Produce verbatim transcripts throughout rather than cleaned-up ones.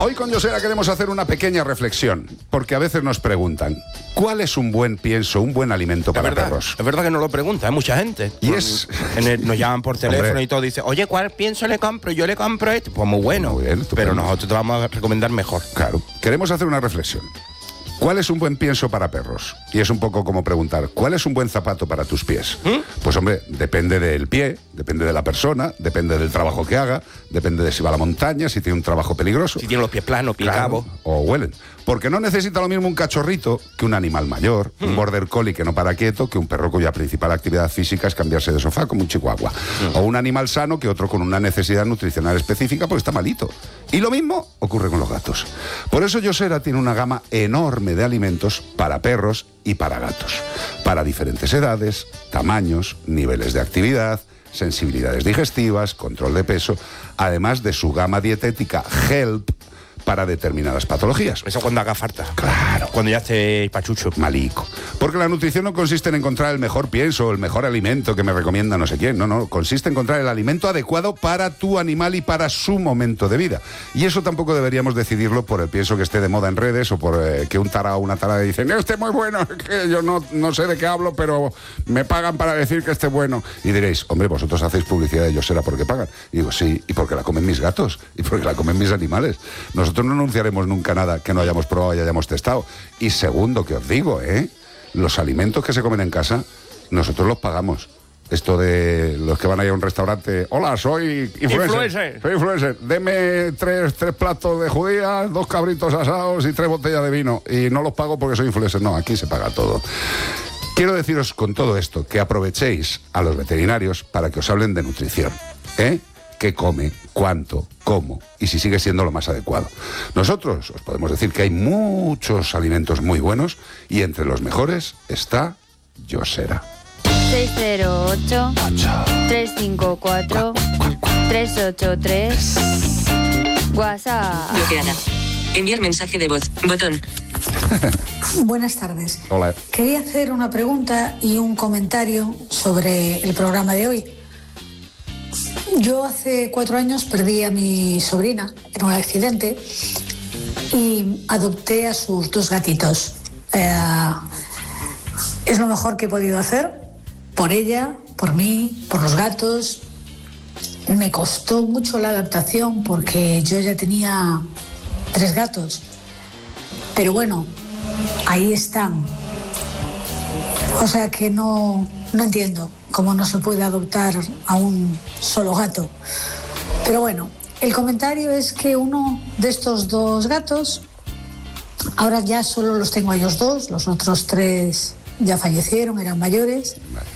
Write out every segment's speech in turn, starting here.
Hoy con Yosera queremos hacer una pequeña reflexión, porque a veces nos preguntan, ¿cuál es un buen pienso, un buen alimento para es verdad, perros? Es verdad que nos lo pregunta, hay mucha gente. Y Por, es... en el, nos llaman por teléfono Hombre. y todo, dice, oye, ¿cuál pienso le compro? Yo le compro este. Pues muy bueno, Muy bien, pero nosotros te vamos a recomendar mejor. Claro, queremos hacer una reflexión. ¿Cuál es un buen pienso para perros? Y es un poco como preguntar, ¿cuál es un buen zapato para tus pies? ¿Mm? Pues hombre, depende del pie, depende de la persona, depende del trabajo que haga, depende de si va a la montaña, si tiene un trabajo peligroso. Si tiene los pies planos, pies Claro, cabos. o huelen. Porque no necesita lo mismo un cachorrito que un animal mayor, mm. un border collie que no para quieto, que un perro cuya principal actividad física es cambiarse de sofá como un chihuahua. Mm. O un animal sano que otro con una necesidad nutricional específica porque está malito. Y lo mismo ocurre con los gatos. Por eso Yosera tiene una gama enorme de alimentos para perros y para gatos. Para diferentes edades, tamaños, niveles de actividad, sensibilidades digestivas, control de peso, además de su gama dietética Help para determinadas patologías. Eso cuando haga falta. Claro. Cuando ya esté pachucho. Malico. Porque la nutrición no consiste en encontrar el mejor pienso o el mejor alimento que me recomienda no sé quién. No, no. Consiste en encontrar el alimento adecuado para tu animal y para su momento de vida. Y eso tampoco deberíamos decidirlo por el pienso que esté de moda en redes o por eh, que un tarao o una tarada dicen, este es muy bueno, que yo no, no sé de qué hablo, pero me pagan para decir que esté bueno. Y diréis, hombre, vosotros hacéis publicidad de Yosera porque pagan. Y digo, sí, y porque la comen mis gatos, y porque la comen mis animales. Nosotros Nosotros no anunciaremos nunca nada que no hayamos probado y hayamos testado. Y segundo, que os digo, ¿eh? Los alimentos que se comen en casa, nosotros los pagamos. Esto de los que van a ir a un restaurante, hola, soy influencer. Influencer. Soy influencer. Deme tres, tres platos de judías, dos cabritos asados y tres botellas de vino. Y no los pago porque soy influencer. No, aquí se paga todo. Quiero deciros con todo esto que aprovechéis a los veterinarios para que os hablen de nutrición. ¿Eh? ¿Qué come? ¿Cuánto? ¿Cómo? Y si sigue siendo lo más adecuado. Nosotros os podemos decir que hay muchos alimentos muy buenos y entre los mejores está Yosera. seis cero ocho, tres cinco cuatro, tres ocho tres. WhatsApp. Bloqueada. Enviar mensaje de voz. Botón. Buenas tardes. Hola. Quería hacer una pregunta y un comentario sobre el programa de hoy. Yo hace cuatro años perdí a mi sobrina en un accidente y adopté a sus dos gatitos. Eh, es lo mejor que he podido hacer por ella, por mí, por los gatos. Me costó mucho la adaptación porque yo ya tenía tres gatos. Pero bueno, ahí están. O sea que no, no entiendo cómo no se puede adoptar a un solo gato. Pero bueno, el comentario es que uno de estos dos gatos, ahora ya solo los tengo a ellos dos, los otros tres ya fallecieron, eran mayores.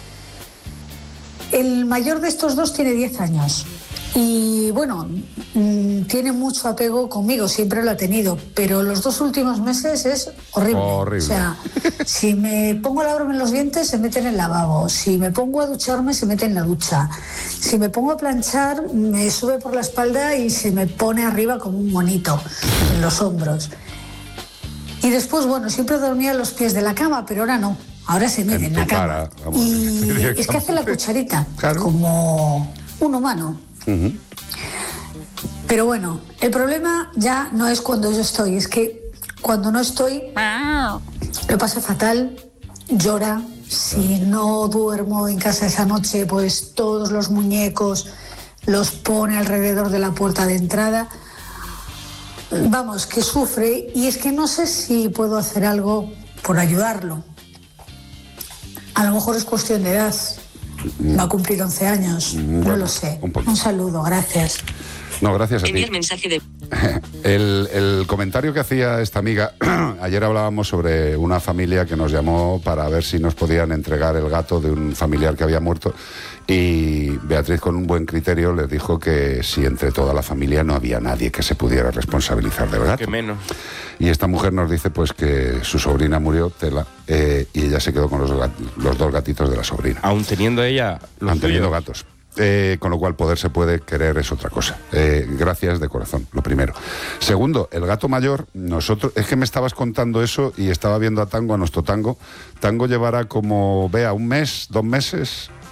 El mayor de estos dos tiene diez años y bueno, mmm, tiene mucho apego conmigo, siempre lo ha tenido, pero los dos últimos meses es horrible. Horrible. O sea, si me pongo a lavarme los dientes se mete en el lavabo, si me pongo a ducharme se mete en la ducha, si me pongo a planchar me sube por la espalda y se me pone arriba como un monito en los hombros. Y después, bueno, siempre dormía a los pies de la cama, pero ahora no. Ahora se mete en, en la cama. Cara, vamos, y es que hace la cucharita, claro, como un humano. Uh-huh. Pero bueno, el problema ya no es cuando yo estoy, es que cuando no estoy, lo pasa fatal, llora. Si no duermo en casa esa noche, pues todos los muñecos los pone alrededor de la puerta de entrada. Vamos, que sufre y es que no sé si puedo hacer algo por ayudarlo. A lo mejor es cuestión de edad. Va a cumplir once años, bueno, no lo sé. Un, un saludo, gracias. No, gracias a ti. Enviar mensaje de... El, el comentario que hacía esta amiga, ayer hablábamos sobre una familia que nos llamó para ver si nos podían entregar el gato de un familiar que había muerto y Beatriz con un buen criterio les dijo que si entre toda la familia no había nadie que se pudiera responsabilizar del gato. Que menos. Y esta mujer nos dice pues que su sobrina murió, Tela, eh, y ella se quedó con los, los dos gatitos de la sobrina. Aún teniendo ella... Aún teniendo gatos. Eh, con lo cual poder se puede, querer es otra cosa. Eh, gracias de corazón, lo primero. Segundo, el gato mayor, nosotros, es que me estabas contando eso y estaba viendo a Tango, a nuestro Tango. Tango llevará como, vea, un mes, dos meses,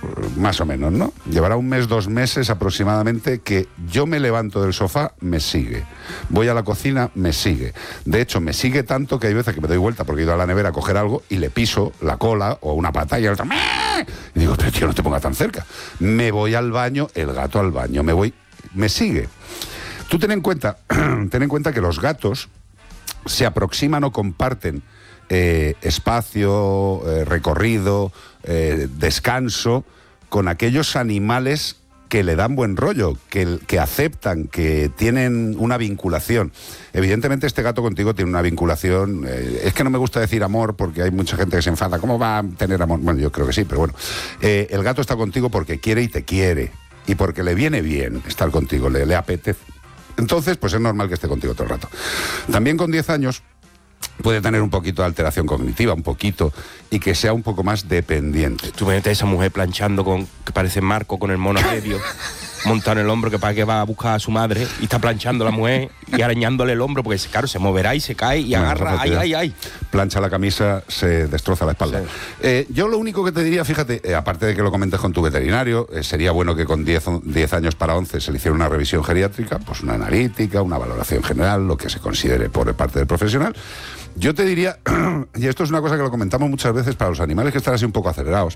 más o menos, ¿no? Llevará un mes, dos meses aproximadamente que yo me levanto del sofá, me sigue. Voy a la cocina, me sigue. De hecho, me sigue tanto que hay veces que me doy vuelta porque he ido a la nevera a coger algo y le piso la cola o una pata y el otro... Y digo, pero tío, no te pongas tan cerca. Me voy al baño, el gato al baño, me voy... Me sigue. Tú ten en cuenta, ten en cuenta que los gatos se aproximan o comparten eh, espacio, eh, recorrido, eh, descanso con aquellos animales que le dan buen rollo, que, que aceptan, que tienen una vinculación. Evidentemente este gato contigo tiene una vinculación, eh, es que no me gusta decir amor porque hay mucha gente que se enfada, ¿cómo va a tener amor? Bueno, yo creo que sí, pero bueno, eh, el gato está contigo porque quiere y te quiere, y porque le viene bien estar contigo, le, le apetece. Entonces, pues es normal que esté contigo todo el rato. También con diez años puede tener un poquito de alteración cognitiva, un poquito, y que sea un poco más dependiente. Tú me metes a esa mujer planchando con, que parece Marco, con el mono medio, montado en el hombro, que para que va a buscar a su madre, y está planchando a la mujer y arañándole el hombro, porque claro, se moverá y se cae y bueno, agarra, ay, ay, ay. Plancha la camisa, se destroza la espalda. Sí. Eh, yo lo único que te diría, fíjate, eh, aparte de que lo comentes con tu veterinario, eh, sería bueno que con diez años para once se le hiciera una revisión geriátrica, pues una analítica, una valoración general, lo que se considere por parte del profesional. Yo te diría, y esto es una cosa que lo comentamos muchas veces para los animales que están así un poco acelerados,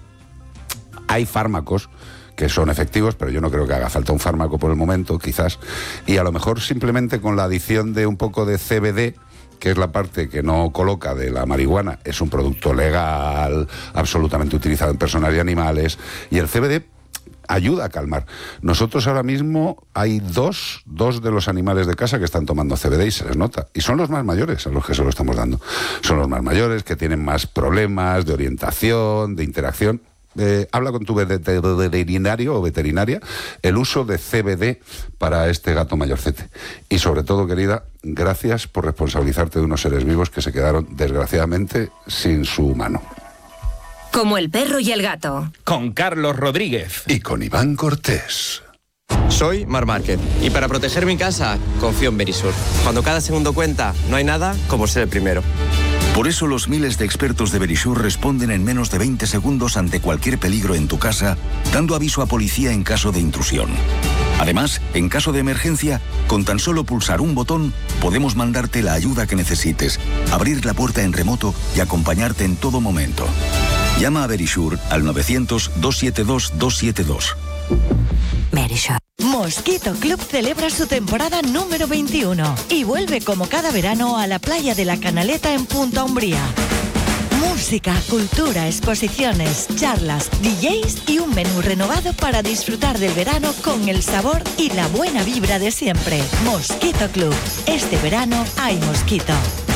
hay fármacos que son efectivos, pero yo no creo que haga falta un fármaco por el momento, quizás, y a lo mejor simplemente con la adición de un poco de C B D, que es la parte que no coloca de la marihuana, es un producto legal, absolutamente utilizado en personas y animales, y el C B D ayuda a calmar. Nosotros ahora mismo hay dos, dos de los animales de casa que están tomando C B D y se les nota. Y son los más mayores a los que se lo estamos dando. Son los más mayores, que tienen más problemas de orientación, de interacción. Eh, habla con tu veterinario o veterinaria el uso de C B D para este gato mayorcete. Y sobre todo, querida, gracias por responsabilizarte de unos seres vivos que se quedaron, desgraciadamente, sin su mano. Como el perro y el gato. Con Carlos Rodríguez. Y con Iván Cortés. Soy Mar Márquez y para proteger mi casa confío en Verisur. Cuando cada segundo cuenta, no hay nada como ser el primero. Por eso los miles de expertos de Verisur responden en menos de veinte segundos ante cualquier peligro en tu casa, dando aviso a policía en caso de intrusión. Además, en caso de emergencia, con tan solo pulsar un botón, podemos mandarte la ayuda que necesites, abrir la puerta en remoto y acompañarte en todo momento. Llama a Verisur al novecientos, doscientos setenta y dos, doscientos setenta y dos. Verisur. Mosquito Club celebra su temporada número veintiuno y vuelve como cada verano a la playa de la Canaleta en Punta Umbría. Música, cultura, exposiciones, charlas, D Js y un menú renovado para disfrutar del verano con el sabor y la buena vibra de siempre. Mosquito Club. Este verano hay mosquito.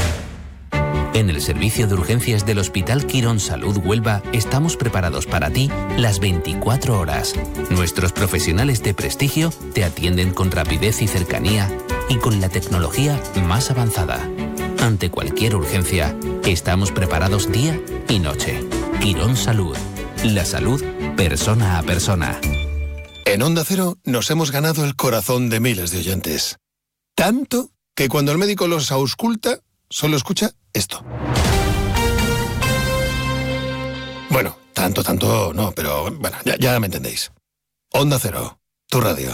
En el servicio de urgencias del Hospital Quirón Salud Huelva estamos preparados para ti las veinticuatro horas. Nuestros profesionales de prestigio te atienden con rapidez y cercanía y con la tecnología más avanzada. Ante cualquier urgencia, estamos preparados día y noche. Quirón Salud. La salud persona a persona. En Onda Cero nos hemos ganado el corazón de miles de oyentes. Tanto que cuando el médico los ausculta, solo escucha esto. Bueno, tanto, tanto no, pero bueno, ya, ya me entendéis. Onda Cero, tu radio.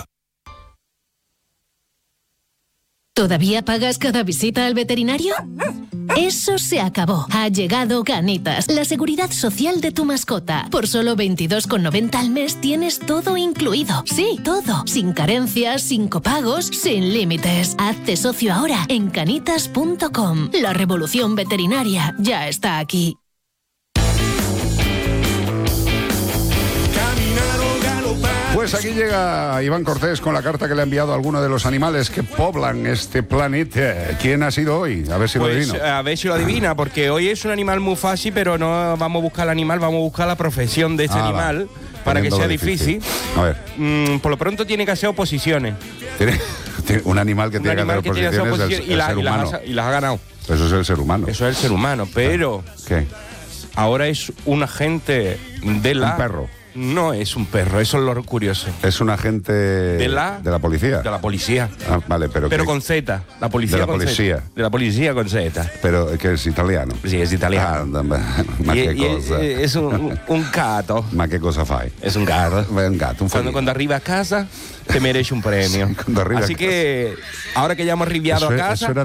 ¿Todavía pagas cada visita al veterinario? Eso se acabó. Ha llegado Ganitas, la seguridad social de tu mascota. Por solo veintidós con noventa al mes tienes todo incluido. Sí, todo. Sin carencias, sin copagos, sin límites. Hazte socio ahora en canitas punto com. La revolución veterinaria ya está aquí. Pues aquí llega Iván Cortés con la carta que le ha enviado a alguno de los animales que poblan este planeta. ¿Quién ha sido hoy? A ver si pues, lo adivino. A ver si lo adivina, porque hoy es un animal muy fácil, pero no vamos a buscar el animal, vamos a buscar la profesión de este ah, animal va. para que sea difícil. difícil. A ver. Mm, por lo pronto tiene que hacer oposiciones. ¿Tiene, tiene un animal que un tiene animal que hacer oposiciones, que oposiciones el, el y, la, ser humano. Y, las, y las ha ganado. Eso es el ser humano. Eso es el ser humano, pero... ¿Qué? Ahora es un agente de la... Un perro. No es un perro, eso es lo curioso. Es un agente de la, de la policía. De la policía. Ah, vale, pero Pero que- con Z. La policía de la con policía. Z. De la policía con Z. Pero que es italiano. Sí, es italiano. Ah, ma Y- che y- cosa. y- es un, un gato. Ma che cosa fai? Es un gato. È un gatto, un Cuando, felino. cuando arriba a casa, te merece un premio. cuando arriba Así a que, ahora que ya hemos arribiado Eso a es- casa... eso era